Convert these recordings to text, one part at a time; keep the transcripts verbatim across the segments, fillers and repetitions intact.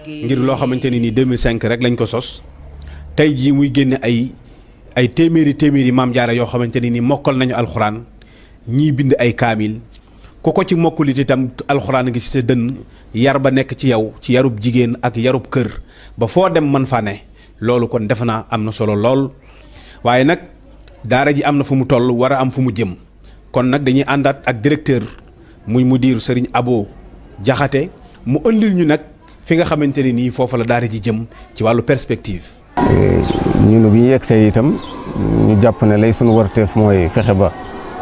ngir loo xamante ni nii deux mille cinq rek lañ ko sos tey jii muy génne ay ay téeméeri téeméeri maam jaara yoo xamante ni nii mokkal nañu alxuraan ñii bind ay kaamil ku ko ci mokkulit itam alxuraan ngi ci sa dënn yar ba nekk ci yow ci yarub jigéen ak yarub kër ba foo dem man fa ne loolu kon defe naa am na solo lool waaye nag daara ji am na fu mu toll war a am fu mu jëm kon nag dañuy àndaat ak directeur muy mudir Serigne Abo Jaxate mu ëndil ñu nag fi nga xamante ne nii foofa la daara ji jëm ci wàllu perspective. ñun bi ñu yegsee itam ñu jàpp ne lay sunu warteef mooy fexe ba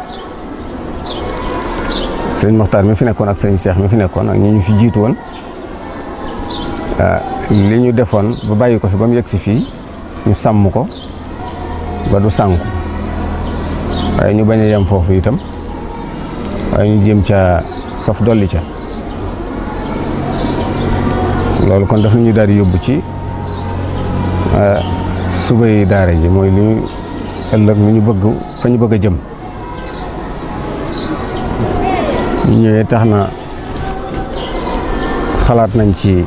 sëriñ Moxtaar mi fi nekkoon ak sëriñ Cheikh mi fi nekkoon ak ñi ñu fi jiitu woon li ñu defoon ba bàyyi ko fi ba mu yegsi fii ñu sàmm ko ba du sànku waaye ñu bañ a yem foofu itam waaye ñu jéem ca saf dolli ca loolu kon daf ñu daal di yóbbu ci subay daara ji mooy li ñu ëllëg lu ñu bëgg fa ñu bëgg a jëm ñu ñëwee tax na xalaat nañ ci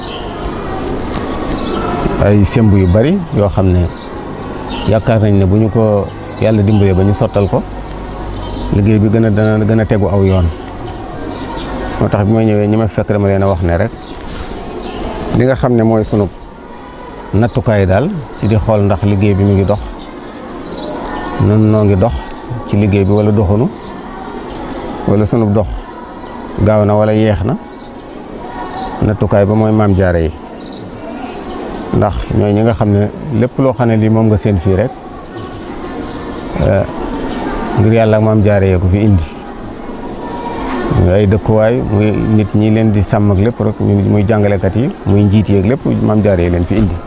ay semb yu bari yoo xam ne yaakaar nañ ne bu ñu ko yàlla dimbalee ba ñu sottal ko liggéey bi gën a dana gën a tegu aw yoon moo tax bi ma ñëwee ñi ma fekk dama leen a wax ne rek li nga xam ne mooy sunu nattukaay daal ci di xool ndax liggéey bi mu ngi dox nun noo ngi dox ci liggéey bi wala doxunu wala sunu dox gaaw na wala yeex na nattukaay ba mooy maam jaare yi ndax ñooy ñi nga xam ne lépp loo xam ne lii moom nga seen fii rek ngir yàlla ak maam jaare yee ko fi indi ay dëkkuwaay muy nit ñi leen di sàmm ak lépp rek muy jàngalekat yi muy njiit yeeg lépp maam jaare yi leen fi indi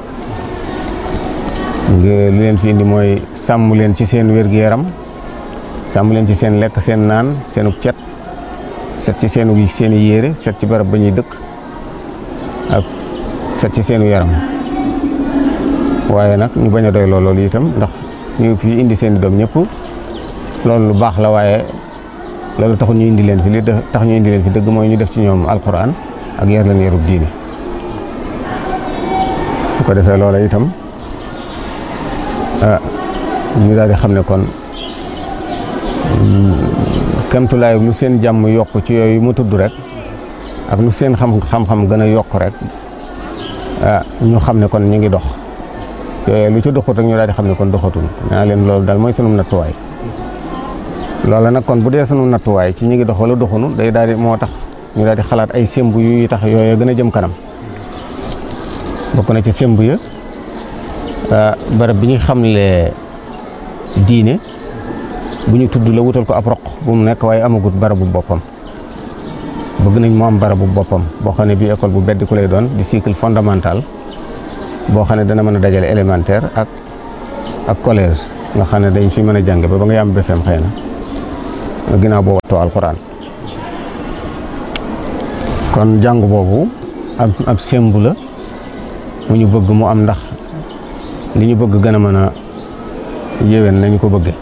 lu leen fi indi mooy sàmm leen ci seen wér-gu-yaram sàmm leen ci seen lekk seen naan seenu cet set ci seenu seeni yére set ci barab ba ñuy dëkk ak set ci seenu yaram waaye nag ñu bañ a doy loolu itam ndax ñu fi indi seen i doom ñëpp loolu lu baax la waaye loolu taxul ñu indi leen fi li tax ñu indi leen fi dëgg mooy ñu def ci ñoom alquran ak yar leen yarub diine su ko defee loola itam ah ñu daal di xam ne kon kemtulaay lu seen jàmm yokk ci yooyu mu tudd rek ak lu seen xam xam-xam gën a yokk rek ah ñu xam ne kon ñu ngi dox yooyu lu ci doxut rek ñu daal di xam ne kon doxatul naa leen loolu daal mooy sunu nattuwaay loola nag kon bu dee sunu nattuwaay ci ñu ngi dox wala doxunu day daal di moo tax ñu daal di xalaat ay semb yu tax yooyu gën a jëm kanam bokk na ci semb ya barab bi ñu xamle diine bu ñu tudd la wutal ko ab roq bu mu nekk waaye amagut barabu boppam bëgg nañ mu am barabu boppam boo xam ne bii école bu beddi ku lay doon di cycle fondamental boo xam ne dana mën a dajale élémentaire ak ak collège nga xam ne dañ fi mën a jànge ba ba nga yam B F E M xëy na ginnaaw boo wattoo alxuraan kon jàng boobu ab ab sembu la mu ñu bëgg mu am ndax li ñu bëgg gën a mën a yéwén nañu ko bëgge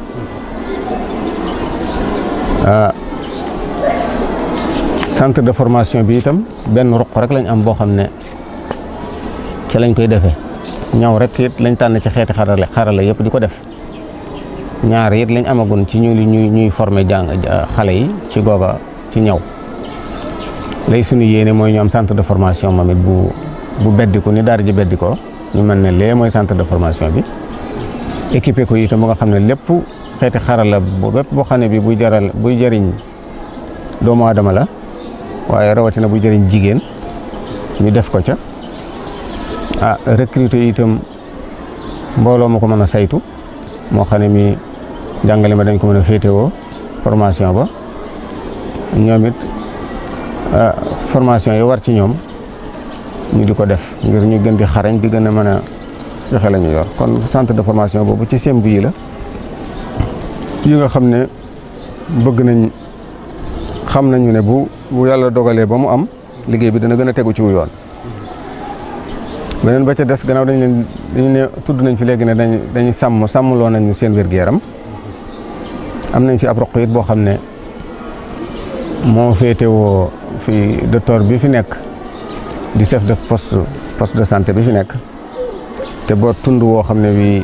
centre de formation bi itam benn ruq rek lañ am boo xam ne ci lañ koy defee ñaw rek it lañ tànn ci xeeti xarala xarala yëpp di ko def ñaar it lañ amagun ci ñu ñuy ñuy former jàng xale yi ci googa ci ñaw lay suñu yéene mooy ñu am centre de formation moom it bu bu beddiku ni daara ji beddikoo ñu mën ne lee mooy centre de formation bi équipé ko itam ba nga xam ne lépp xeeti xarala bu bépp boo xam ne bi buy jaral buy jëriñ doomu aadama la waaye rawatina buy jëriñ jigéen ñu def ko ca ah recruter itam mbooloo ma ko mën a saytu moo xam ne mi jàngale ma dañ ko mën a féetewoo formation ba ñoom it formation yi war ci ñoom ñu di ko def ngir ñu gën di xarañ di gën a mën a joxe la ñu yor kon centre de formation boobu ci semb yi la yi nga xam ne bëgg nañ xam nañu ne bu bu yàlla dogalee ba mu am liggéey bi dana gën a tegu ci wu yoon beneen ba ca des gannaaw dañ leen dañu ne tudd nañ fi léegi ne dañ dañuy sàmm sàmmloo nañu seen wér-gu-yaram am nañ fi ab roq it boo xam ne moo féetewoo fi docteur bi fi nekk di chef de poste poste de santé bi fi nekk te boo tund woo xam ne bii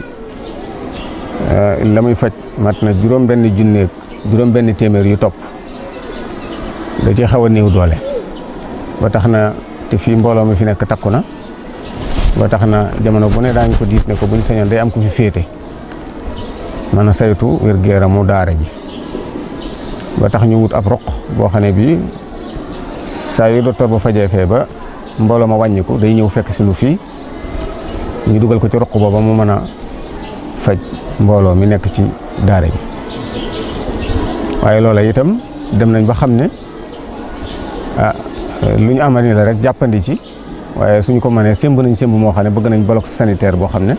la muy faj mat na juróom benn junneeg juróom benn téeméer yu topp da ci xaw a néew doole ba tax na te fii mbooloo mi fi nekk takku na ba tax na jamono bu ne daañu ko diis ne ko buñ sañoon day am ku fi féete mën a saytu wér-gu-yaramu daara ji ba tax ñu wut ab roq boo xam ne bii saa yu docteur ba fajee fee ba mbooloo ma wàññiku day ñëw fekk si nu fii ñu dugal ko ci roq booba mu mën a faj mbooloo mi nekk ci daara ji waaye loola itam dem nañ ba xam ne ah lu ñu amal ni la rek jàppandi ci waaye suñu ko mënee sémb nañ sémb moo xam ne bëgg nañ bloc sanitaire boo xam ne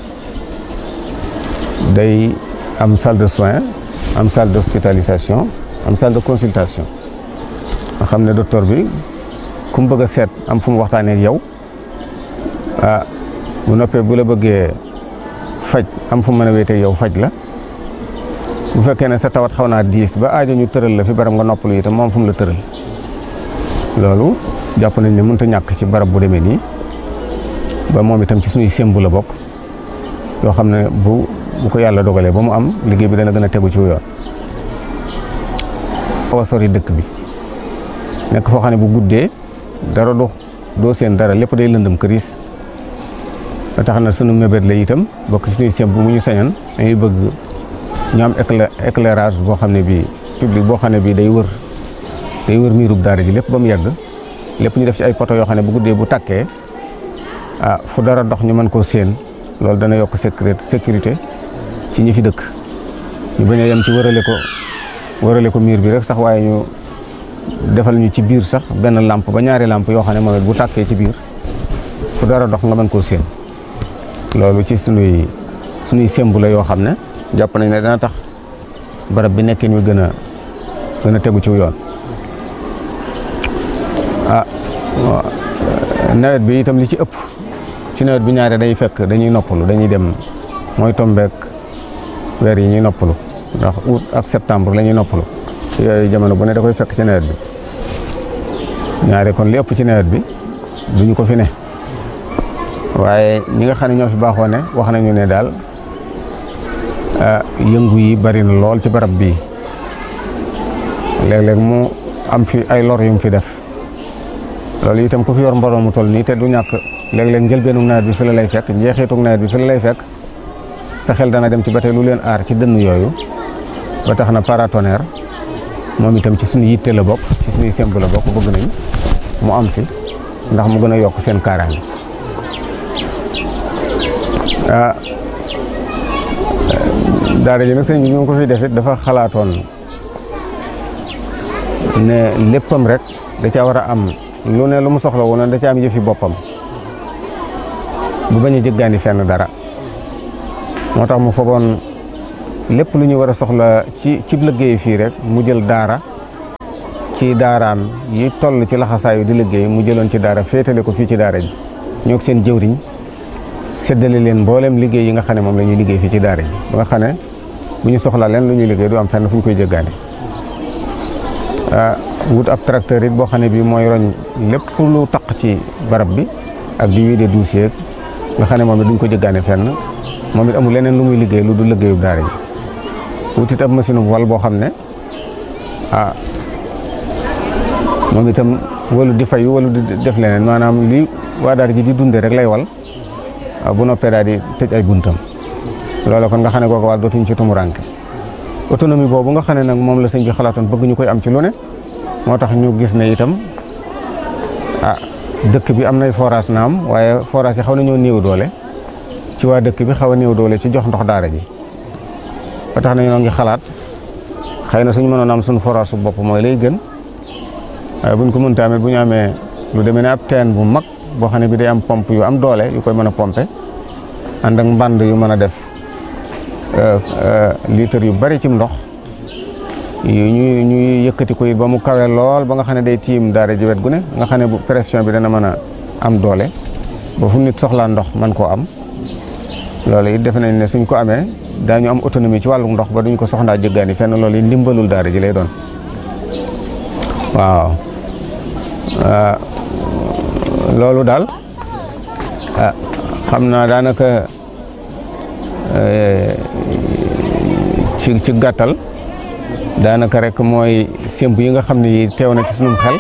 day am salle de soins am salle d'hospitalisation am salle de consultation nga xam ne docteur bi ku mu bëgg a seet am fu mu waxtaanee ak yow ah bu noppee bu la bëggee faj am fu mu mën a wéetee yow faj la bu fekkee ne sa tawat xaw naa diis ba aajo ñu tëral la fi barab nga noppalu itam moom fu mu la tëral loolu jàpp nañ ne mënut a ñàkk ci barab bu demee nii ba moom itam ci suñuy sémbu la bokk yoo xam ne bu bu ko yàlla dogalee ba mu am liggéey bi dana gën a tegu ci yoon. xaw a sori dëkk bi nekk foo xam ne bu guddee dara do doo seen dara lépp day lëndëm këriis ba tax na sunu mébét la itam bokk ci suñuy sémbu mu ñu sañan dañuy bëgg ñu am éclairage boo xam ne bii public boo xam ne bii day wër day wër miirub daara ji lépp ba mu yegg lépp ñu def ci ay poto yoo xam ne bu guddee bu tàkkee ah fu dara dox ñu mën koo séen loolu dana yokk sécurité sécurité ci ñi fi dëkk ñu bañ a yem ci wërale ko wërale ko miir bi rek sax waaye ñu defal ñu ci biir sax benn lampe ba ñaari lampe yoo xam ne moom it bu tàkkee ci biir fu dara dox nga mën koo séen loolu ci sunuy sunuy sémbu la yoo xam ne jàpp nañ ne dana tax barab bi nekkin wi gën a gën a tegu ci yoon. ah nawet bi itam li ci ëpp ci nawet bi ñaare day fekk dañuy noppalu dañuy dem mooy tombeek weer yi ñuy noppalu ndax août ak septembre la ñuy noppalu yooyu jamono bu ne da koy fekk ci nawet bi ñaare kon li ëpp ci nawet bi duñu ko fi ne waaye ñi nga xam ne ñoo fi baaxoo ne wax nañu ne daal yëngu yi bari na lool ci barab bii léeg-léeg mu am fi ay lor yu mu fi def loolu itam ku fi yor mbooloo mu toll nii te du ñàkk léeg-léeg njëlbeenu nawet bi fi la lay fekk njeexitug nawet bi fi la lay fekk sa xel dana dem ci ba tey lu leen aar ci dënn yooyu ba tax na paratonnerre moom itam ci suñu yitte la bokk ci suñuy semb la bokk bëgg nañ mu am fi ndax mu gën a yokk seen kaaraange ah daara ji nag sëñ bi ñu ko fi def it dafa xalaatoon ne léppam rek da caa war a am lu ne lu mu soxla woon da ca am yëfi boppam bu bañ a jëggaani fenn dara moo tax mu fogoon lépp lu ñu war a soxla ci cib liggéey fii rek mu jël daara ci daaraam yi toll ci laxasaayu di liggéey mu jëloon ci daara féetale ko fii ci daara ji ñoo seen jëwriñ séddale leen mboolem liggéey yi nga xam ne moom la ñuy liggéey fii ci daara ji ba nga xam ne bu ñu soxlaa leen lu ñuy liggéey du am fenn fu ñu koy jëggaane wut ab tracteur it boo xam ne bii mooy roñ lépp lu taq ci barab bi ak di wiide dossier nga xam ne moom it duñ ko jëggaane fenn moom it amul leneen lu muy liggéey lu du liggéeyu daara ji wut it ab machine wal boo xam ne ah moom itam walu di fayu walu di def leneen maanaam li waa daara ji di dunde rek lay wal bu noppee daal di tëj ay buntam loolu kon nga xam ne kooku wàll dootuñ ci tumuranke autonomie boobu nga xam ne nag moom la sëñ bi xalaatoon bëgg ñu koy am ci lu ne moo tax ñu gis ne itam ah dëkk bi am nay forage naam waaye forage yi xaw nañoo néew doole ci waa dëkk bi xaw a néew doole ci jox ndox daara ji ba tax na ñoo ngi xalaat xëy na suñu mënoon am suñu forage su bopp mooy lay gën waaye buñ ko mënta amee bu ñu amee lu demee ne ab teen bu mag boo xam ne bi day am pompe yu am doole yu koy mën a pompe ànd ak mbànd yu mën a def litre yu bari ci ndox yu ñu ñuy yëkkati ko it ba mu kawe lool ba nga xam ne day tiim daara ji wet gu ne nga xam ne bu pression bi dana mën a am doole ba fu nit soxlaa ndox man koo am loolu it defe nañ ne suñ ko amee daañu am autonomie ci wàllu ndox ba duñ ko soxlaa jëggaani fenn loolu yi ndimbalul daara ji lay doon waaw loolu daal ah xam naa daanaka ci ci gàttal daanaka rek mooy sémb yi nga xam ne teew na ci sunum xel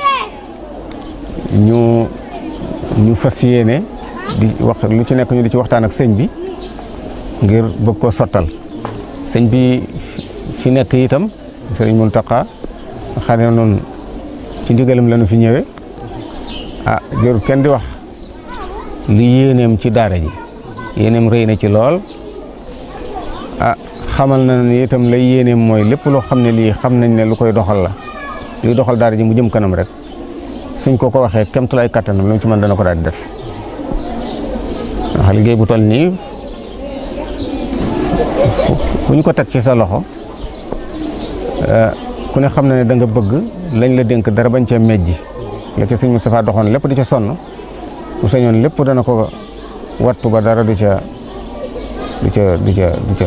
ñu ñu fas yéene di wax lu ci nekk ñu di ci waxtaan ak sëñ bi ngir bëgg ko sottal sëñ bi fi nekk itam sëriñ Mountakha xam ne noonu ci ndigalam lañu fi ñëwee ah jërul kenn di wax li yéeneem ci daara ji yéeneem rëy na ci lool ah xamal na ni itam lay yéeneem mooy lépp loo xam ne lii xam nañ ne lu koy doxal la luy doxal daara ji mu jëm kanam rek suñ ko ko waxee kemtulaay kattanam lu mu ci mën dana ko daal di def ndax liggéey bu toll nii ku ñu ko teg ci sa loxo ku ne xam na ne da nga bëgg lañ la dénk dara bañ cee mejji la ca sëñ Moustapha doxoon lépp di ca sonn bu sañoon lépp dana ko wattu ba dara du ca du ca du ca du ca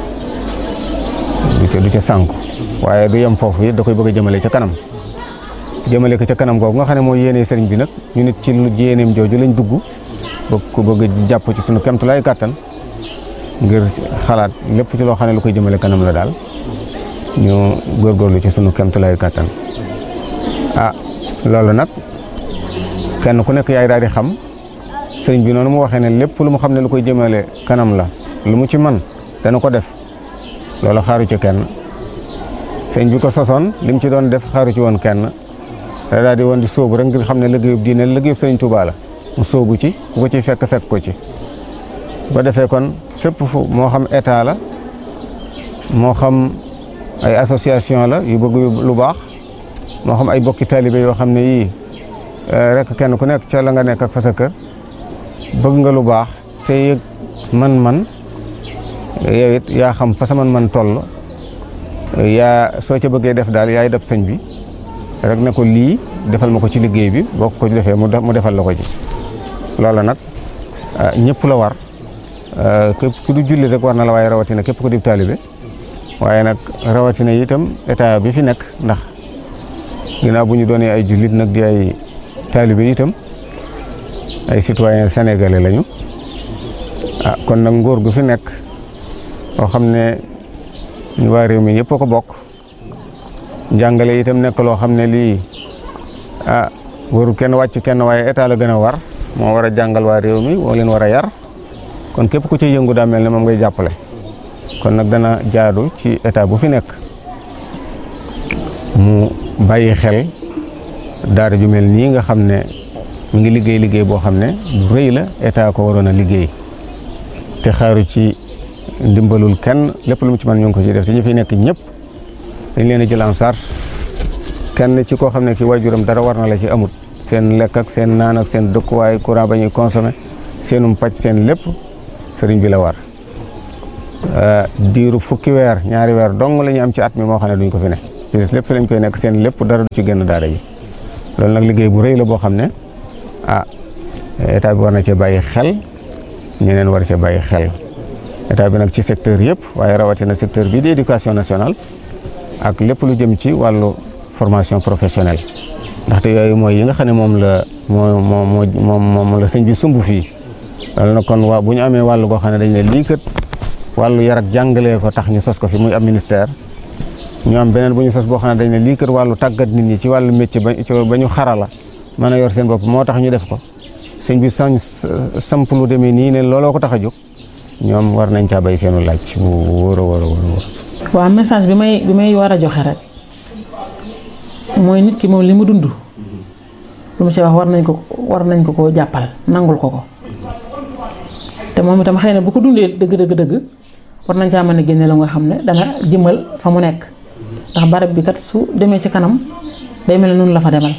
du ca du ca sànku waaye du yem foofu it da koy bëgg a jëmale ca kanam jëmale ko ca kanam googu nga xam ne mooy yéene sëriñ bi nag ñu nit ci lu yéeneem jooju lañ dugg bëgg ko bëgg jàpp ci sunu kemtulaay kàttan ngir xalaat lépp ci loo xam ne lu koy jëmale kanam la daal ñu góorgóorlu ci sunu kemtulaay kàttan ah loolu nag kenn ku nekk yaay daal di xam sëriñ bi noonu mu waxee ne lépp lu mu xam ne lu koy jëmale kanam la lu mu ci man dana ko def loolu xaaru ci kenn sëriñ bi ko sosoon li mu ci doon def xaaru ci woon kenn da daal di woon di sóobu rek ngir xam ne liggéeyub diine liggéeyub sëriñ Tuubaa la mu sóobu ci ku ko ci fekk fekk ko ci ba defee kon fépp fu moo xam état la moo xam ay association la yu bëgg lu baax moo xam ay bokki taalibe yoo xam ne yii rek kenn ku nekk ca la nga nekk ak fa sa kër bëgg nga lu baax te yëg man-man yow it yaa xam fa sa man-man toll yaa soo ca bëggee def daal yaay def sëñ bi rek ne ko lii defal ma ko ci liggéey bi boo ko defee mu defal la ko ci loolu nag ñëpp la war képp ku du julli rek war na la waaye rawatina képp ku di taalibe waaye nag rawatina itam état bi fi nekk ndax ginnaaw bu ñu doonee ay jullit nag di ay taalibe itam ay citoyen sénégalais lañu ah kon nag nguur gu fi nekk boo xam ne ñu waa réew mi yëpp a ko bokk njàngale itam nekk loo xam ne lii ah warul kenn wàcc kenn waaye état la gën a war moo war a jàngal waa réew mi moo leen war a yar kon képp ku ci yëngu daa mel ne moom ngay jàppale kon nag dana jaadu ci état bu fi nekk mu bàyyi xel daara ju mel nii nga xam ne mu ngi liggéey liggéey boo xam ne bu rëy la état ko waroon a liggéey te xaaru ci ndimbalul kenn lépp lu mu ci mën ñu ngi ko ci def te ñu fi nekk ñëpp dañ leen a jël en charge kenn ci koo xam ne ki waajuram dara war na la ci amut seen lekk ak seen naan ak seen dëkkuwaay courant ba ñuy consommé seenum pàcc seen lépp sëriñ bi la war diiru fukki weer ñaari weer dong la ñu am ci at mi moo xam ne duñ ko fi ne ci des lépp fi lañ koy nekk seen lépp dara du ci génn daara ji loolu nag liggéey bu rëy la boo xam ne ah état bi war na cee bàyyi xel ñeneen war cee bàyyi xel état bi nag ci secteur yëpp waaye rawatina secteur bii di éducation nationale ak lépp lu jëm ci wàllu formation professionnelle ndaxte yooyu mooy yi nga xam ne moom la moo moo moo moom la sëñ bi sumb fii loolu nag kon waa bu ñu amee wàllu goo xam ne dañ ne lii kat wàllu yar ak jàngalee ko tax ñu sos ko fi muy am ministère ñu am beneen bu ñu sos boo xam ne dañ ne lii kat wàllu tàggat nit ñi ci wàllu métier ba ba ñu xarala mën a yor seen bopp moo tax ñu def ko sëñ bi sañ samp lu demee nii ne looloo ko tax a jóg ñoom war nañ caa bay seenu laaj bu wóor a wóor a wóor a wóor. waaw message bi may bi may war a joxe rek mooy nit ki moom li mu dund lu mu ci wax war nañ ko war nañ ko koo jàppal nangul ko ko te moom itam xëy na bu ko dundee dëgg dëgg dëgg war nañ caa mën a génne la nga xam ne dana jëmal fa mu nekk ndax barab bi kat su demee ci kanam day mel ne noonu la fa demal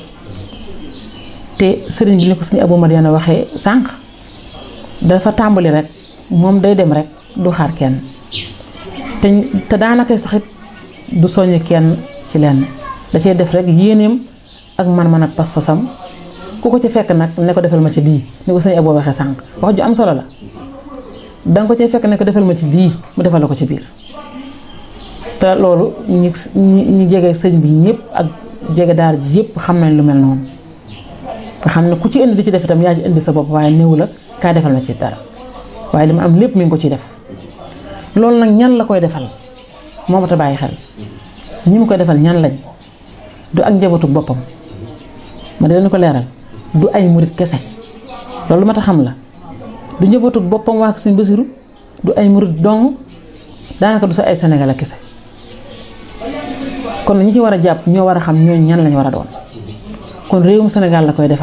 te sëriñ bi ni ko suñu Abou Madiana waxee sànq dafa tàmbali rek moom day dem rek du xaar kenn te te daanaka saxit du soññ kenn ci lenn da cee def rek yéeneem ak man-man ak pas-pasam ku ko ci fekk nag ne ko defal ma ci lii ni ko suñu Abou waxee sànq wax ju am solo la danga ko ci fekk ne ko defal ma ci lii mu defal la ko ci biir te loolu ñi ñi jege sëñ bi ñëpp ak jege daara ji yëpp xam nañ lu mel noonu nga xam ne ku ci indi di ci def itam yaa ci indi sa bopp waaye néew la kaa defal na ci dara waaye li ma am lépp mi ngi ko ciy def loolu nag ñan la koy defal moo ma ta bàyyi xel ñi mu koy defal ñan lañ du ak njabootu boppam ma di leen ko leeral du ay murit kese loolu ma ta xam la du njabootu boppam waa Sëñ Basiru du ay murit dong daanaka du sa ay Sénégal kese kon ñi ci war a jàpp ñoo war a xam ñooñu ñan lañ war a doon kon réewum Sénégal la koy defar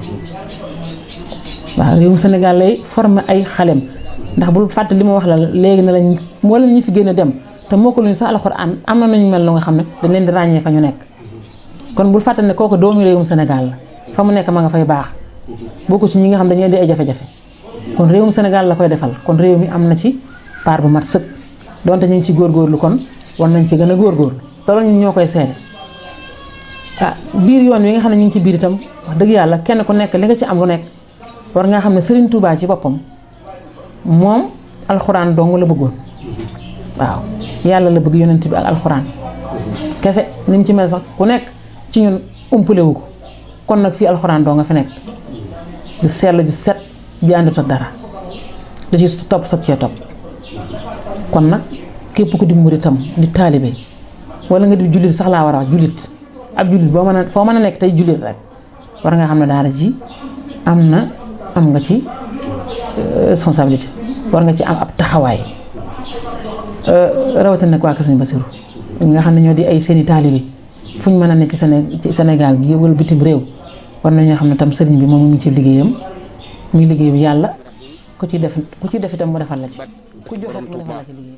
waaw réewum Sénégal lay former ay xalem ndax bul fàtte li ma wax la léegi ne lañ moo leen ñi fi gën a dem te moo ko luñu sax alxuraan am na nañu mel lu nga xam ne dañ leen di ràññee fa ñu nekk kon bul fàtte ne kooku doomu réewum Sénégal la fa mu nekk ma nga fay baax bokku ci ñi nga xam dañuy di ay jafe-jafe kon réewum Sénégal la koy defal kon réew mi am na ci part bu mat sëkk donte ñu ngi ci góorgóorlu kon war nañ ci gën a góorgóorlu te loolu ñun ñoo koy seede ah biir yoon wi nga xam ne ñu ngi ci biir itam wax dëgg yàlla kenn ku nekk li nga ci am lu nekk war nga xam ne Serigne Touba ci boppam moom alxuraan dong la bëggoon waaw yàlla la bëgg yonent bi ak alxuraan kese ni mu ci mel sax ku nekk ci ñun umpale wu ko kon nag fii alxuraan doo nga fi nekk du sell ju set bi àndut ak dara da ci topp soog cee topp kon nag képp ku di muritam di taalibe wala nga di jullit sax laa war a wax jullit ab jullit boo mën a foo mën a nekk tey jullit rek war nga xam ne daara ji am na am nga ci responsabilité war nga ci am ab taxawaay rawatina nag waa Kër Sëñ Basiru nga xam ne ñoo di ay seeni taalibe fu ñu mën a nekk ci Séné ci Sénégal gi wala bitim réew war nañoo xam ne tam sëriñ bi moom mu ngi ci liggéeyam muy liggéey bi yàlla ku ci def ku ci def itam mu defal la ci ku joxe mu defal la ci liggéey.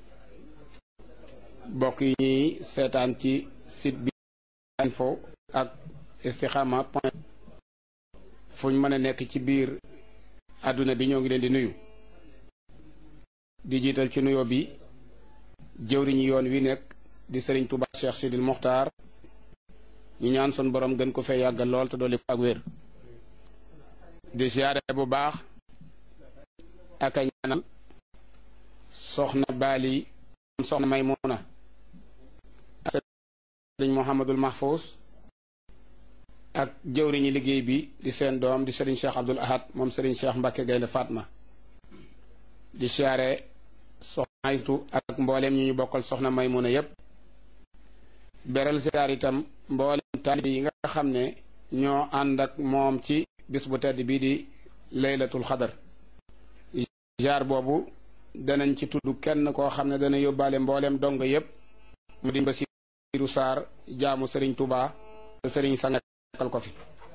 mbokk yi ñuy seetaan ci site bi info ak istikhama point fu ñu mën a nekk ci biir àdduna bi ñoo ngi leen di nuyu di jiital ci nuyoo bi jëwriñu yoon wi nekk di Serigne Touba Cheikh Sidil Mokhtar ñu ñaan son borom gën ko fee yàggal lool te dolli ko ak wér di siyaare bu baax ak a ñaanal soxna Bali soxna Maymuna ak Serigne Mouhamadul Mahfous ak jëwriñu liggéey bi di seen doom di Serigne Cheikh Abdoul Ahad moom Serigne Cheikh Mbacke Gaynde Fatma di siyaare soxna Aytu ak mbooleem ñu ñu bokkal soxna Maymuna yépp beral siyaar itam mbooleem taalibe yi nga xam ne ñoo ànd ak moom ci bis bu tedd bii di laylatul xadar jaar boobu danañ ci tudd kenn koo xam ne dana yóbbaale mbooleem dong yépp mu di Basiiru Saar jaamu Serigne Touba te Serigne sangal ko fi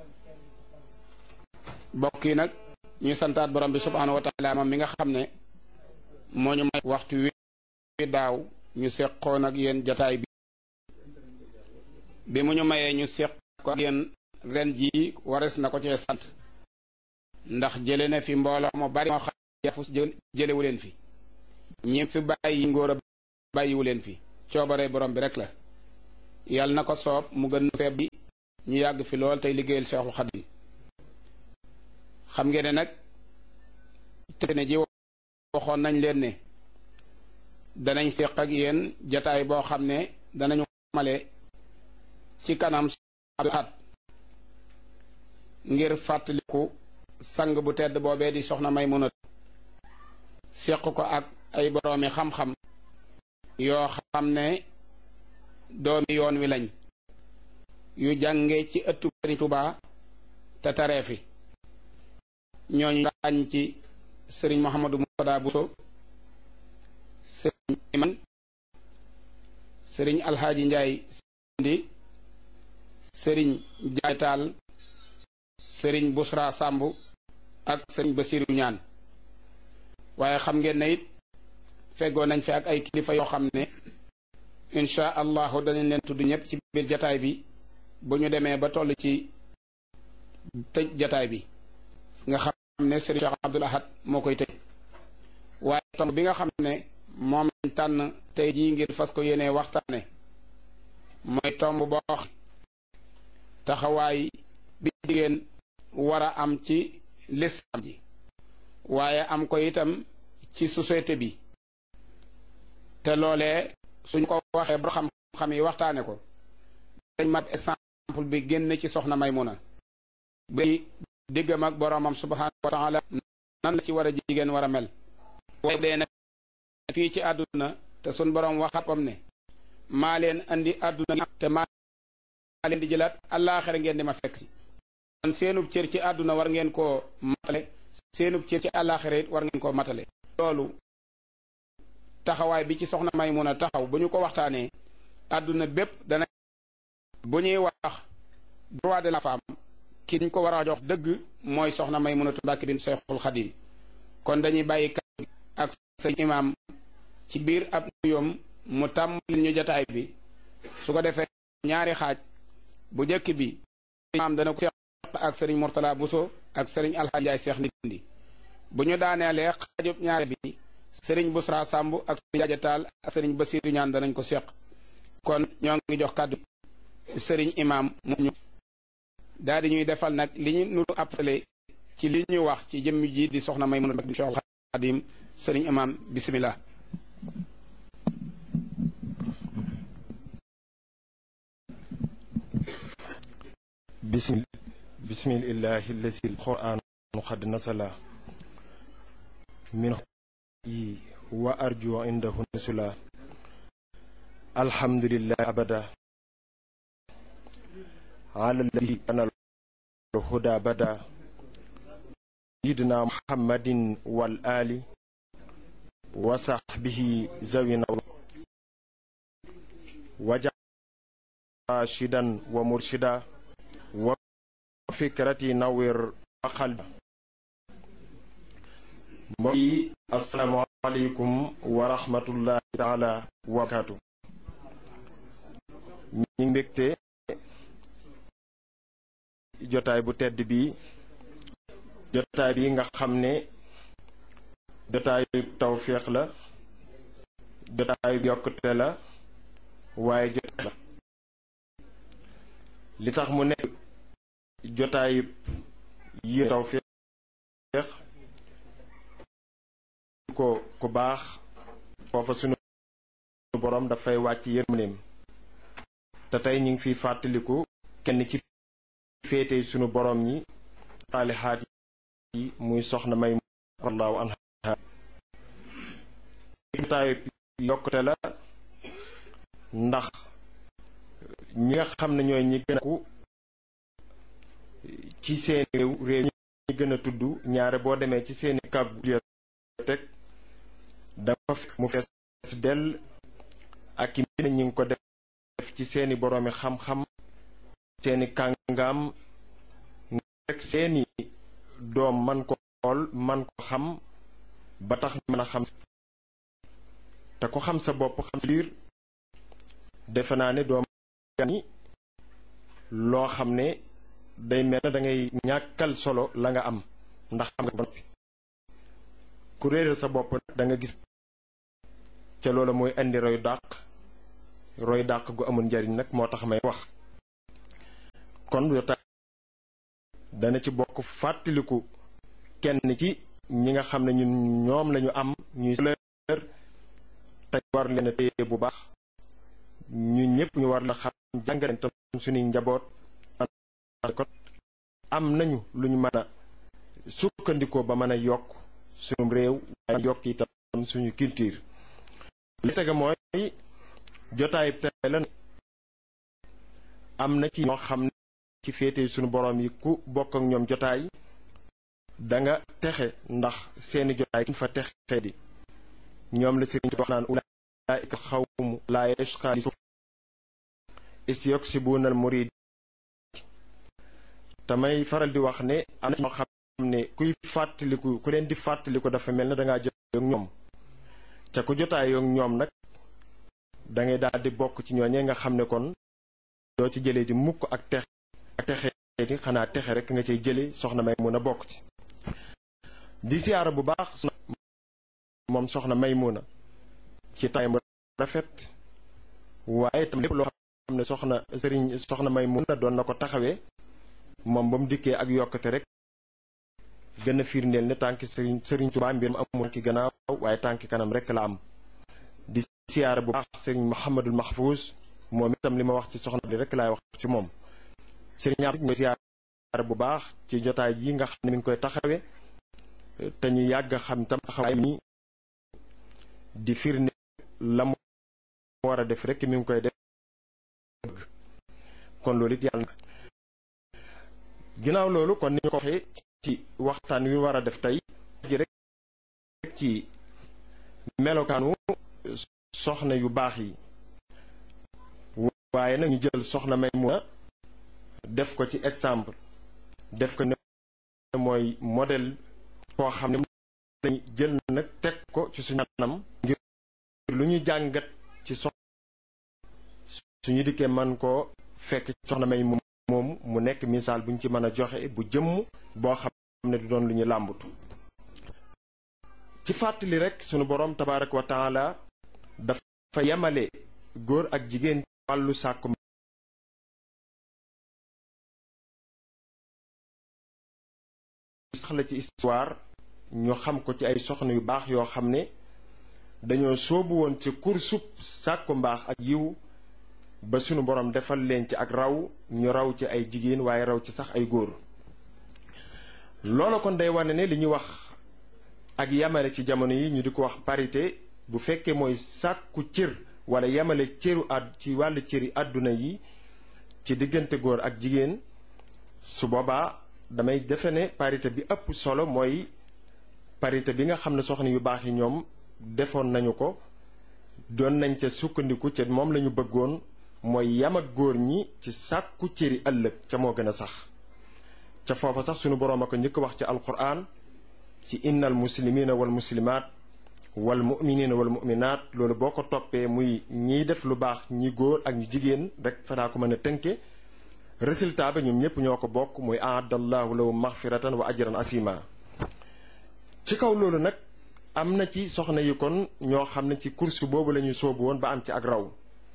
bokk yi nag ñuy santaat borom bi subhaanahu wa taala moom mi nga xam ne moo ñu may waxtu wi daaw ñu seqoon ak yéen jataay bi bi mu ñu mayee ñu seq ko ak yéen ren jii wares na ko cee sant ndax jële na fi mbooloo mu bari moo xam yafus jëlewu leen fi ñi fi bàyyi ngóor a bàyyiwu leen fi coobare borom bi rek la yàlla na ko soob mu gën feeb bi ñu yàgg fi lool tey liggéeyal Seexul Xadiim xam ngeen ne nag te ne ji waxoon nañ leen ne danañ seq ak yéen jataay boo xam ne danañu male ci kanam at ngir fàttaliku sang bu tedd boobee di soxna Maymuna seq ko ak ay boroomi xam-xam yoo xam ne doomi yoon wi lañ yu jànge ci ëttu Sëriñ Tuubaa te taree fi ñooñu ràññ ci sëriñ Mouhamadou Moutada Bousso sëriñ Iman sëriñ Alxaaji Njaay Sindi sëriñ Jaay Taal sëriñ Busra Sàmb ak sëriñ Basiru Ñaan waaye xam ngeen ne it feggoo nañ fi ak ay kilifa yoo xam ne insha allahu danañ leen tudd ñëpp ci biir jataay bi bu ñu demee ba toll ci tëj jataay bi nga xam ne sëriñ Cheikh Abdoul Ahad moo koy tëj waaye tomb bi nga xam ne moom lañ tànn tey jii ngir fas ko yéenee waxtaane mooy tomb boo taxawaay bi jigéen war a am ci lislaam ji waaye am ko itam ci société bi te loolee suñ ko waxee ba xam-xam yi waxtaane ko dañ mat exemple bi génn ci soxna Maymuna bay diggam ak boromam subhanahu wa taala nan la ci war a jigéen war a mel waaye dee nag fii ci àdduna te sun borom waxapam ne maa leen andi àdduna te maa leen di jëlaat àllaaxira ngeen di ma fekk si kon seenub cër ci àdduna war ngeen koo matale seenub cër ci àllaaxira it war ngeen koo matale loolu taxawaay bi ci soxna Maymuna taxaw bu ñu ko waxtaanee àdduna bépp dana bu ñuy wax droit de la femme ki ñu ko war a jox dëgg mooy soxna Maymunatu Mbàkke bint Seexul Xadiim kon dañuy bàyyi kàddu ak sëñ imaam ci biir ab nuyoom mu tàmbali ñu jataay bi su ko defee ñaari xaaj bu njëkk bi imaam dana ko seex ak sëriñ Mourtala Bousso ak sëriñ Alxaaji Njaay Seex Ndindi bu ñu daaneelee xaajub ñaari bi sëriñ Busra Samb ak sëriñ Jaaja Taal ak sëriñ Basiiru Ñaan danañ ko seq kon ñoo ngi jox kàddu sëriñ imaam mu ñu daal di ñuy defal nag li ñu nuru appelé ci li ñu wax ci jëmm ji di soxna Maymuna bint Seexul Xadiim sëriñ imaam bismillah bismil bismillahi allazi alquran qad nasala min yi wa arju indahu nusula alhamdulillahi abada ala alladhi kana الهدى بدا سيدنا محمد والآل وصحبه زوينا وجعل راشدا ومرشدا وفكرتي نور وقلبا السلام عليكم ورحمة الله تعالى وبركاته ñi mbégte jotaay bu tedd bi jotaay bi nga xam ne jotaay tawfiq la jotaay yokkute la waaye jotaay la li tax mu nekk jotaay yi tawfiq ko ku baax foofa sunu borom dafay wàcc yërmandeem te tey ñu ngi fiy fàttaliku kenn ci féete sunu borom ñi saalihaat yi muy soxna may wallahu anha jotaay yokkute la ndax ñi nga xam ne ñooy ñi gën a ku ci seen réew réew ñi gën a tudd ñaare boo demee ci seeni kab bibliothèque dafa fekk mu fees dell ak i mbir ñi ngi ko def ci seeni boroomi xam-xam seeni kàngaam rek seeni doom man ko xool man ko xam ba tax mën a xam te ko xam sa bopp xam sa biir defe naa ne doom ni loo xam ne day mel na da ngay ñàkkal solo la nga am ndax xam nga ba noppi ku réeral sa bopp da nga gis ca loola mooy indi roy dàq roy dàq gu amul njariñ nag moo tax may wax kon jotaay dana ci bokk fàttaliku kenn ci ñi nga xam ne ñun ñoom lañu am ñuy leer te war leen a téye bu baax ñun ñëpp ñu war la xam jàngale tam suñuy njaboot kon am nañu lu ñu mën a sukkandikoo ba mën a yokk suñu réew waaye yokk itam suñu culture li tege mooy jotaay tey la am na ci ñoo xam ne ci féete suñu boroom yi ku bokk ak ñoom jotaay danga texe ndax seeni jotaay kuñ fa texe di ñoom la sëriñ wax naan ulaa'ika xawmu laa yashqaa li isyuksibuuna al murid tamay faral di wax ne am na ñoo xam ne kuy fàttaliku ku leen di fàttaliku dafa mel ne dangaa jotaay ak ñoom ca ku jotaay ak ñoom nag dangay daal di bokk ci ñooñee nga xam ne kon doo ci jëlee di mukk ak texe ak texe di xanaa texe rek nga cay jële soxna Maymuna bokk ci di siyaara bu baax moom soxna Maymuna ci taayam rafet waaye tam lépp loo xam ne soxna sëriñ soxna Maymuna doon na ko taxawee moom ba mu dikkee ak yokkate rek gën a firndeel ne tànki sëriñ sëriñ Tuubaa mbir mu amul tànki gannaaw waaye tànki kanam rek la am di siyaara bu baax sëriñ Muhammadul Mahfuuz moom itam li ma wax ci soxna bi rek laay wax ci moom sëriñ am ñooy siyaara ziyaare bu baax ci jotaay yi nga xam ne mi ngi koy taxawe te ñu yàgg xam tam taxawaay ni di firnde la mu war a def rek mi ngi koy def kon loolu it yàlla ginnaaw loolu kon ni ñu ko waxee ci waxtaan wi war a def tey ji rek ci melokaanu soxna yu baax yi waaye nag ñu jël soxna Maymuna def ko ci exemple def ko ne mooy modèle koo xam ne lañ jël nag teg ko ci suñu anam ngir lu ñu jàngat ci soxna suñu dikkee man koo fekk soxna may moom mu nekk misaal bu ñu ci mën a joxe bu jëmm boo xam ne du doon lu ñu làmbatu ci fàttali rek sunu boroom tabaaraka wa taala dafa yemale góor ak jigéen wàllu sàkku sax la ci histoire ñu xam ko ci ay soxna yu baax yoo xam ne dañoo soobu woon ci kursub sàkku mbaax ak yiw ba sunu borom defal leen ci ak raw ñu raw ci ay jigéen waaye raw ci sax ay góor loolu kon day wane ne li ñuy wax ak yamale ci jamono yi ñu di ko wax parité bu fekkee mooy sàkku cër wala yamale cëru àdd ci wàllu cëri àdduna yi ci diggante góor ak jigéen su boobaa damay defe ne parité bi ëpp solo mooy parité bi nga xam ne soxna yu baax yi ñoom defoon nañu ko doon nañ ca sukkandiku ca moom lañu bëggoon mooy yam ak góor ñi ci sàkku cëri ëllëg ca moo gën a sax ca foofa sax sunu boroom a ko njëkk wax ci alquran ci innal muslimina wal muslimaat wal muminina wal muminaat loolu boo ko toppee muy ñiy def lu baax ñi góor ak ñu jigéen rek fanaa ko mën a tënke résultat ba ñoom ñëpp ñoo ko bokk muy aadallahu lahu maxfiratan wa ajran asima ci kaw loolu nag am na ci soxna yi kon ñoo xam ne ci course boobu la ñuy soobu woon ba am ci ak raw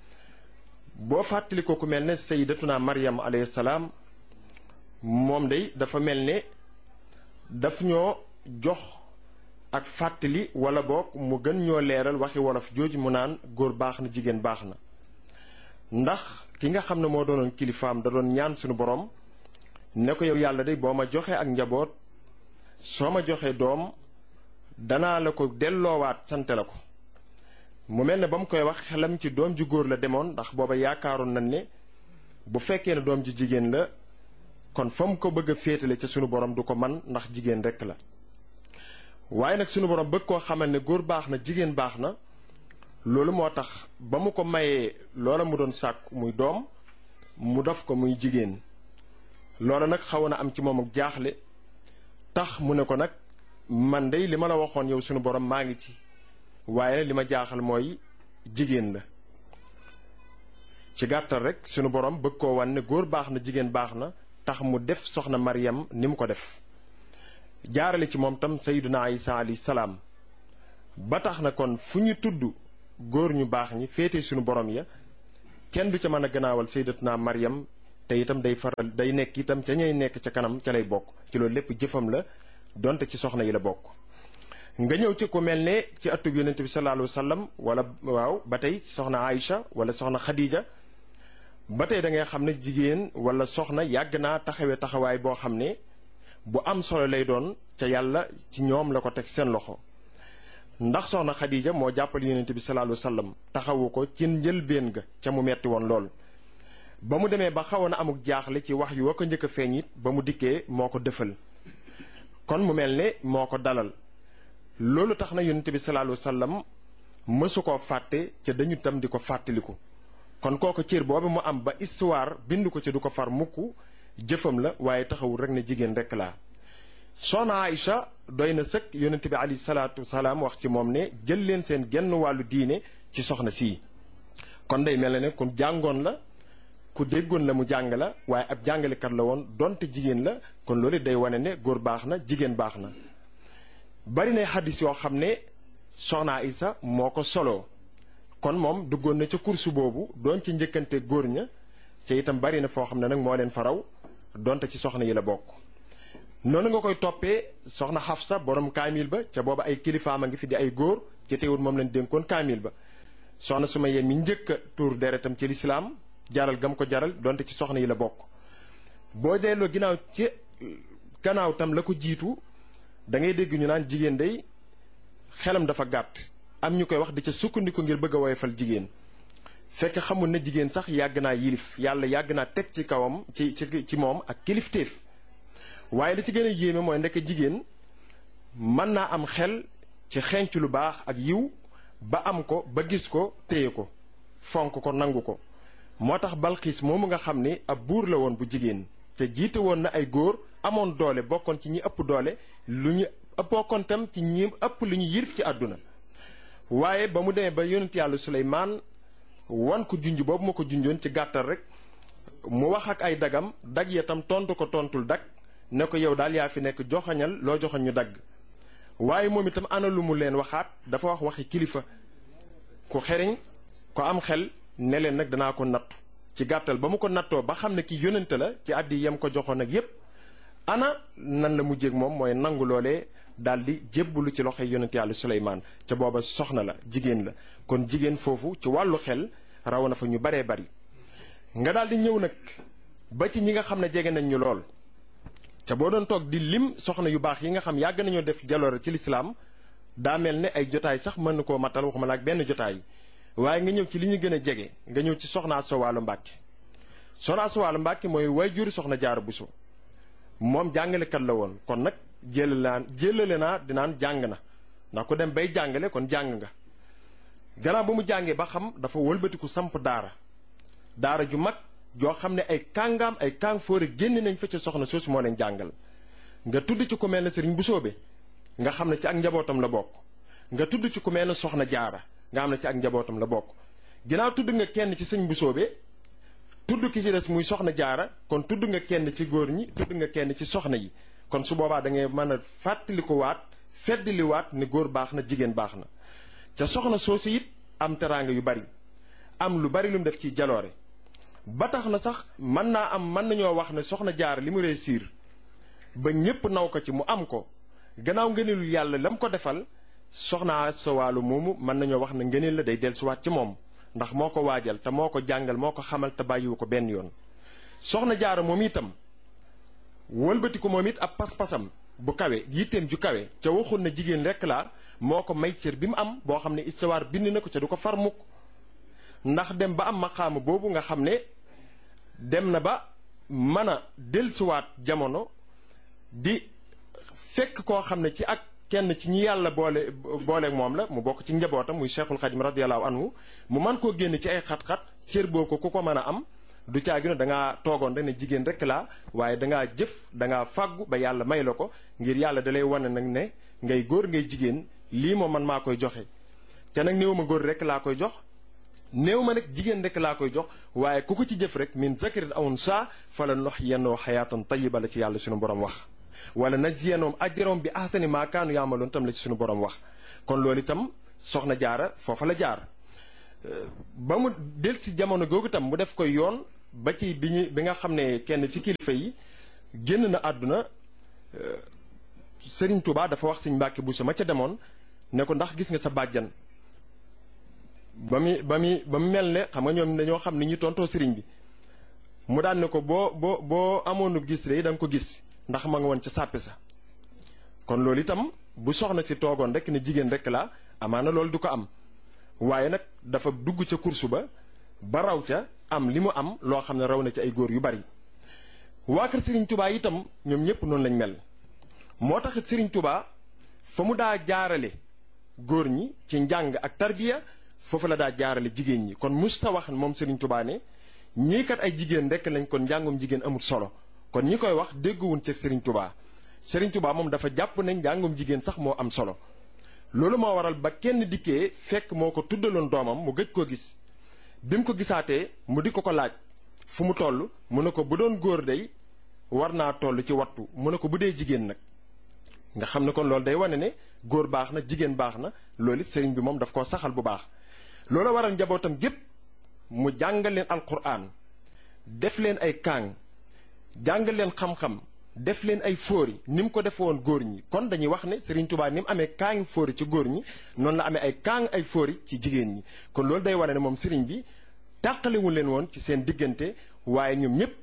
boo fàttali ko ku mel ne sayyidatuna Maryam alayhi salaam moom day dafa mel ne daf ñoo jox ak fàttali wala boog mu gën ñoo leeral waxi wolof jooju mu naan góor baax na jigéen baax na ndax ki nga xam ne moo doonoon kilifaam da doon ñaan suñu borom ne ko yow yàlla day boo ma joxee ak njaboot soo ma joxee doom danaa la ko delloowaat sante la ko mu mel ne ba mu koy wax xelam ci doom ju góor la demoon ndax booba yaakaaroon nañ ne bu fekkee ne doom ju jigéen la kon fa mu ko bëgg a féetale ca sunu borom du ko man ndax jigéen rekk la waaye nag sunu borom bëgg koo xamal ne góor baax na jigéen baax na loolu moo tax ba mu ko mayee loola mu doon sàkk muy doom mu def ko muy jigéen loola nag xaw na am ci moom ak jaaxle tax mu ne ko nag man dey li ma la waxoon yow sunu borom maa ngi ci waaye li ma jaaxal mooy jigéen la ci gàttal rek sunu borom bëgg koo wan ne góor baax na jigéen baax na tax mu def soxna Maryam ni mu ko def jaarale ci moom tam sayyiduna Isa alayhi salaam ba tax na kon fu ñu tudd góor ñu baax ñi féete sunu borom ya kenn du ca mën a gannaawal sayyidatuna Maryam te itam day faral day nekk itam ca ñay nekk ca kanam ca lay bokk ci loolu lépp jëfam la donte ci soxna yi la bokk nga ñëw ci ku mel ne ci atub yonent bi sallallahu alayhi wa sallam wala waaw ba tey soxna Aïcha wala soxna Khadija ba tey da ngay xam ne jigéen wala soxna yàgg naa taxawee taxawaay boo xam ne bu am solo lay doon ca yàlla ci ñoom la ko teg seen loxo ndax soxna Khadija moo jàppal yonent bi sallallahu alayhi wa sallam taxawu ko ci njëlbéen ga ca mu metti woon lool ba mu demee ba xawoon a amuk jaaxle ci wax yu wa ko njëkk a feeñ it ba mu dikkee moo ko dëfal kon mu mel ne moo ko dalal loolu tax na yonent bi sallallahu alayhi wa sallam mësu koo fàtte ca dañu tam di ko fàttaliku kon kooku cër boobu mu am ba histoire bind ko ci du ko far mukk jëfam la waaye taxawul rek ne jigéen rek laa soxna Aïcha doy na sëkk yonent bi alayhi salaatu wasalaam wax ci moom ne jël leen seen genn wàllu diine ci soxna sii kon day mel ne ku jàngoon la ku déggoon la mu jàng la waaye ab jàngalekat la woon donte jigéen la kon loolu day wane ne góor baax na jigéen baax na bari na xaddis yoo xam ne soxna Aïcha moo ko soloo kon moom duggoon na ca kursu boobu doon ci njëkkante góor ña ca itam bari na foo xam ne nag moo leen faraw donte ci soxna yi la bokk noonu nga koy toppee soxna Xafsa borom kaamil ba ca booba ay kilifaam a ngi fi di ay góor ci teewul moom lañ dénkoon kaamil ba soxna Sumayya mi njëkk a tuur deretam ci lislaam jaral gam ko jaral donte ci soxna yi la bokk boo delloo ginnaaw ci gannaaw tam la ko jiitu da ngay dégg ñu naan jigéen day xelam dafa gàtt am ñu koy wax di ca sukkandiku ngir bëgg a woyofal jigéen fekk xamul ne jigéen sax yàgg naa yilif yàlla yàgg naa teg ci kawam ci ci ci moom ak kilifteef waaye li ci gën a yéeme mooy ndekk jigéen mën naa am xel ci xenc lu baax ak yiw ba am ko ba gis ko téye ko fonk ko nangu ko moo tax Balxiis moomu nga xam ni ab buur la woon bu jigéen te jiite woon na ay góor amoon doole bokkoon ci ñi ëpp doole lu ñu bokkoon tam ci ñi ëpp lu ñu yilif ci àdduna waaye ba mu demee ba yonent yàlla Suleymaan wan ko junj boobu ma ko junjoon ci gàttal rek mu wax ak ay dagam dag ya tam tontu ko tontul dag ne ko yow daal yaa fi nekk joxañal loo joxañ ñu dagg waaye moom itam ana lu mu leen waxaat dafa wax waxi kilifa ku xeriñ ko am xel ne leen nag danaa ko nattu ci gàttal ba mu ko nattoo ba xam ne ki yónnante la ci àddi yam ko joxoon ak yépp ana nan la mujjéeg moom mooy nangu loolee daal di jébbalu ci loxoy yonent yàlla Suleymaan ca booba soxna la jigéen la kon jigéen foofu ci wàllu xel raw na fa ñu baree bari nga daal di ñëw nag ba ci ñi nga xam ne jege nañ ñu lool ca boo doon toog di lim soxna yu baax yi nga xam yàgg nañoo def jaloore ci lislaam daa mel ne ay jotaay sax mën na koo matal waxuma la ak benn jotaay waaye nga ñëw ci li ñu gën a jege nga ñëw ci soxna Asta Walo Mbàkke soxna Asta Walo Mbàkke mooy waajur soxna Jaara Buso moom jàngalekat la woon kon nag jëlale naa jëlale naa dinaan jàng na ndax ku dem bay jàngale kon jàng nga gannaaw ba mu jàngee ba xam dafa wëlbatiku samp daara daara ju mag joo xam ne ay kàngaam ay kàng fóore génn nañ fa ca soxna soosu moo leen jàngal nga tudd ci ku mel ne sëriñ Busoobe nga xam ne ci ak njabootam la bokk nga tudd ci ku mel ne soxna Jaara nga xam ne ci ak njabootam la bokk ginnaaw tudd nga kenn ci sëñ Busoobe tudd ki ci des muy soxna Jaara kon tudd nga kenn ci góor ñi tudd nga kenn ci soxna yi kon su boobaa da ngay mën a fàttali ko waat feddali waat ne góor baax na jigéen baax na ca soxna soosu it am teraanga yu bari am lu bari lu mu def ci jaloore ba tax na sax mën naa am mën nañoo wax ne soxna Jaara li mu réussir ba ñépp naw ko ci mu am ko gannaaw ngëneelul yàlla la mu ko defal soxna Asta Walo moomu mën nañoo wax ne ngëneel la day dellusiwaat ci moom ndax moo ko waajal te moo ko jàngal moo ko xamal te bàyyiwu ko benn yoon soxna Jaara moom itam wëlbati ko moom it ab pas-pasam bu kawe yitteem ju kawe ca waxul na jigéen rekk laa moo ko may cër bi mu am boo xam ne histoire bind na ko ca du ko far mukk ndax dem ba am maqaama boobu nga xam ne dem na ba mën a dellusiwaat jamono di fekk koo xam ne ci ak kenn ci ñi yàlla boole booleeg moom la mu bokk ci njabootam muy Cheikhul Khadim radiyallahu anhu mu mën koo génn ci ay xat-xat cër boo ko ku ko mën a am du caagi no da ngaa toogoon rek ne jigéen rek laa waaye dangaa jëf dangaa fàggu ba yàlla may la ko ngir yàlla dalay wane nag ne ngay góor ngay jigéen lii moom man maa koy joxe te nag néew ma góor rek laa koy jox néew ma nag jigéen rek laa koy jox waaye ku ko ci jëf rek min zakarin aw unsaa fala nuhyiyannahu hayaatan tayyiba la ci yàlla suñu borom wax wala najziyannahum ajrahum bi ahsani maa kaanu ya'maluun tam la ci suñu borom wax kon loolu itam soxna Jaara foofa la jaar ba mu del si jamono googu itam mu def koy yoon ba ci bi ñu bi nga xam ne kenn ci kilifa yi génn na àdduna Sëriñ Tuubaa dafa wax Sëriñ Mbàkke Buso ma ca demoon ne ko ndax gis nga sa bàjjan ba mu ba mu ba mu mel ne xam nga ñoom dañoo xam ni ñu tontoo sëriñ bi mu daan ne ko boo boo boo amoonu gis rek da nga ko gis ndax ma nga woon ca sàppe sa kon loolu itam bu soxna si toogoon rek ne jigéen rek la amaana loolu du ko am waaye nag dafa dugg ca kursu ba ba raw ca am li mu am loo xam ne raw na ci ay góor yu bari waa kër Serigne Touba itam ñoom ñëpp noonu lañ mel moo taxit Serigne Touba fa mu daa jaarale góor ñi ci njàng ak tarbiya foofu la daa jaarale jigéen ñi kon musta wax moom Serigne Touba ne ñii kat ay jigéen rek lañ kon njàngum jigéen amul solo kon ñi koy wax dégguwuñ ci Serigne Touba Serigne Touba moom dafa jàpp ne njàngum jigéen sax moo am solo loolu moo waral ba kenn dikkee fekk moo ko tuddaloon doomam mu gëj koo gis bi mu ko gisaatee mu di ko ko laaj fu mu toll mu ne ko bu doon góor day war naa toll ci wattu mu ne ko bu dee jigéen nag nga xam ne kon loolu day wane ne góor baax na jigéen baax na loolu it sëriñ bi moom daf koo saxal bu baax loolu waral njabootam gépp mu jàngal leen alquran def leen ay kaang jàngal leen xam-xam def leen ay fóori ni mu ko defe woon góor ñi kon dañuy wax ne Serigne Touba ni mu amee kaangi fóori ci góor ñi noonu la amee ay kaang ay fóori ci jigéen ñi kon loolu day wane ne moom Serigne bi tàqalewul leen woon ci seen diggante waaye ñoom ñëpp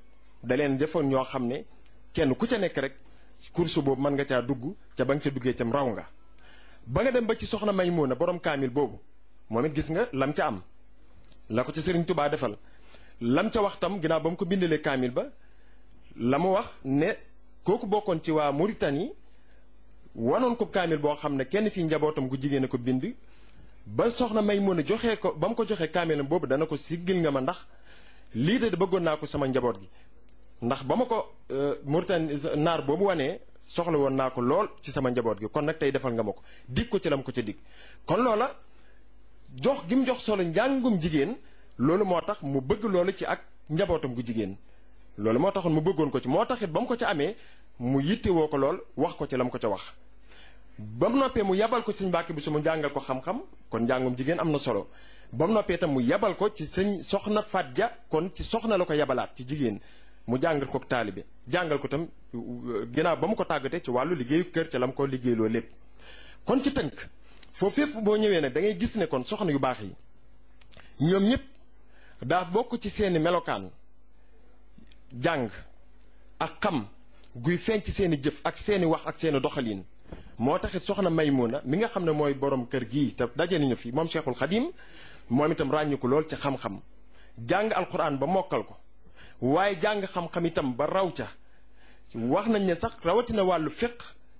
da leen defoon ñoo xam ne kenn ku ca nekk rek course boobu mën nga caa dugg ca ba nga ca duggee cam raw nga ba nga dem ba ci soxna Maymuna borom kaamil boobu moom it gis nga lam ca am la ko ca Sëriñ Tubaa defal lam ca wax tam ginnaaw ba mu ko bindalee kaamil ba la mu wax ne kooku bokkoon ci waa Mauritanie wanoon ko kaamil boo xam ne kenn ci njabootam gu jigéen a ko bind ba soxna Maymuna joxee ko ba mu ko joxee kaamilam boobu dana ko siggil nga ma ndax lii de bëggoon naa ko sama njaboot gi ndax ba ma ko Mauritanie naar boobu wanee soxla woon naa ko lool ci sama njaboot gi kon nag tey defal nga ma ko dig ko ci lam ko ca dig kon loola jox gi mu jox solo njàngum jigéen loolu moo tax mu bëgg loolu ci ak njabootam gu jigéen loolu moo taxoon mu bëggoon ko ci moo taxit ba mu ko ca amee mu yittewoo ko lool wax ko ci lam ko ca wax ba mu noppee mu yabal ko sëñ Mbàkke Buso mu jàngal ko xam-xam kon njàngum jigéen am na solo ba mu noppee itam mu yabal ko ci sëñ soxna Faat Ja kon ci soxna la ko yabalaat ci jigéen mu jàngal ko taalibe jàngal ko tam ginnaaw ba mu ko tàggatee ci wàllu liggéeyu kër ca la mu ko liggéeyloo lépp kon ci tënk foofu fépp boo ñëwee nag da ngay gis ne kon soxna yu baax yi ñoom ñëpp daa bokk ci seeni melokaan jàng ak xam guy feeñ ci seeni jëf ak seeni wax ak seeni doxalin moo taxit soxna Maymuna mi nga xam ne mooy borom kër gii te daje nañu fi moom Cheikhul Khadim moom itam ràññu ko lool ci xam-xam jàng alquran ba mokkal ko waaye jàng xam-xam itam ba raw ca wax nañ ne sax rawatina wàllu fiq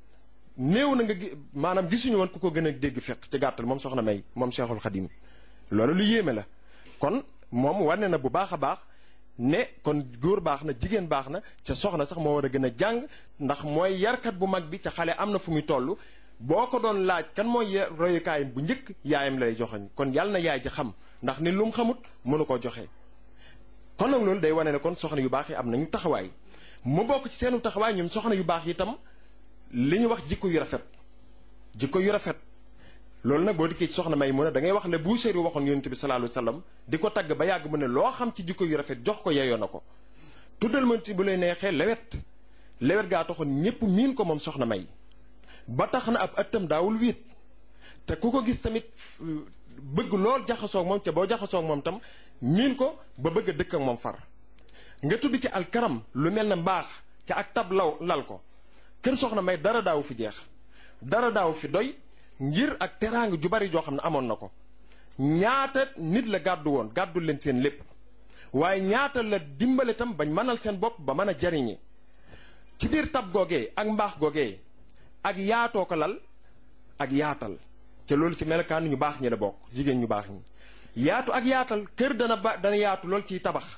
néew na nga maanaam gisuñu woon ku ko gën a dégg fiq ci gàttal moom soxna May moom Cheikhul Khadim loolu lu yéeme la kon moom wane na bu baax a baax ne kon góor baax na jigéen baax na ca soxna sax moo war a gën a jàng ndax mooy yarkat bu mag bi ca xale am na fu muy toll boo ko doon laaj kan mooy royukaayam bu njëkk yaayam lay joxoñ kon yàlla na yaay ji xam ndax ni lu mu xamut mënu koo joxe. kon nag loolu day wane ne kon soxna yu baax yi am nañu taxawaay mu bokk ci seenu taxawaay ñoom soxna yu baax yi itam li ñu wax jikko yu rafet jikko yu rafet loolu nag boo dikkee ci soxna Maymuna da ngay wax le Buusiri waxoon yonent bi sallallahu alayhi wasallam di ko tagg ba yàgg mu ne loo xam ci jikko yu rafet jox ko yeyoo na ko tuddal ma ci bu lay neexee lewet lewet gaa taxoon ñépp miin ko moom soxna May ba tax na ab ëttam daawul wéet te ku ko gis tamit bëgg lool jaxasoog moom ca boo jaxasoog moom tam miin ko ba bëgg a dëkk ak moom far nga tudd ci alkaram lu mel ne mbaax ca ak tab law lal ko kër soxna May dara daawu fi jeex dara daawu fi doy ngir ak teraanga ju bari joo xam ne amoon na ko ñaata nit la gàddu woon gàddul leen seen lépp waaye ñaata la dimbale tam bañ mënal seen bopp ba mën a jariñe ci biir tab googee ak mbaax googee ak yaatoo ko lal ak yaatal ca loolu ci melokaan ñu baax ñi la bokk jigéen ñu baax ñi yaatu ak yaatal kër dana ba dana yaatu lool ciy tabax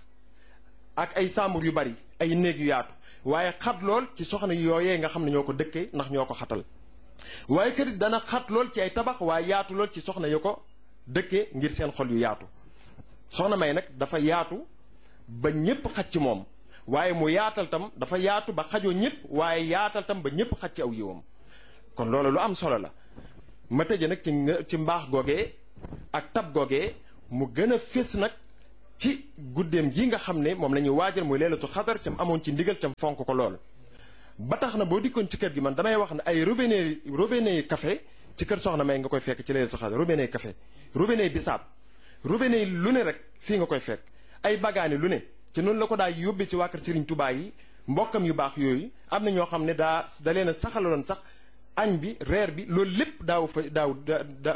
ak ay sàmbur yu bari ay néeg yu yaatu waaye xat lool ci soxna yooyee nga xam ne ñoo ko dëkkee ndax ñoo ko xatal waaye kër it dana xat lool ci ay tabax waaye yaatu lool ci soxna yu ko dëkkee ngir seen xol yu yaatu soxna May nag dafa yaatu ba ñépp xaj ci moom waaye mu yaatal tam dafa yaatu ba xajoo ñépp waaye yaatal tam ba ñépp xaj ci aw yiwam kon loolu lu am solo la ma tëje nag ci ci mbaax googee ak tab googee mu gën a fés nag ci guddeem gi nga xam ne moom la ñuy waajal muy leelatu xadar cam amoon ci ndigal cam fonk ko lool ba tax na boo dikkoon ci kër gi man damay wax ne ay robinet robinet café ci kër soxna May nga koy fekk ci leelatu xadar robinet café robinet bisaab robinet lu ne rek fii nga koy fekk ay bagaani lu ne ci noonu la ko daa yóbbee ci waa kër Serigne Touba yi mbokkam yu baax yooyu am na ñoo xam ne daa da leen a saxaloon sax añ bi reer bi loolu lépp daaw fa daaw da